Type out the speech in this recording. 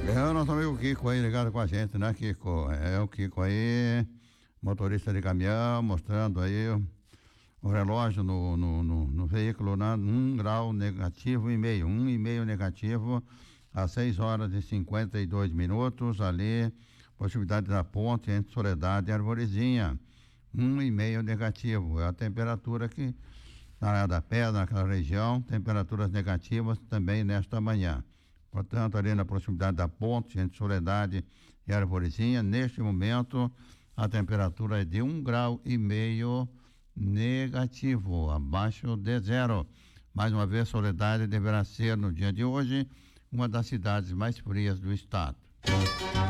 É o nosso amigo Kiko aí ligado com a gente, né, Kiko? É o Kiko aí, motorista de caminhão, mostrando aí o relógio no veículo, né? 1 grau negativo e meio, 1,5 negativo, às 6h52 ali, possibilidade da ponte entre Soledade e Arvorezinha, 1,5 negativo, é a temperatura aqui na área da Pedra, naquela região, temperaturas negativas também nesta manhã. Portanto, ali na proximidade da ponte entre Soledade e Arvorezinha, neste momento, a temperatura é de 1,5 grau negativo, abaixo de zero. Mais uma vez, Soledade deverá ser, no dia de hoje, uma das cidades mais frias do estado.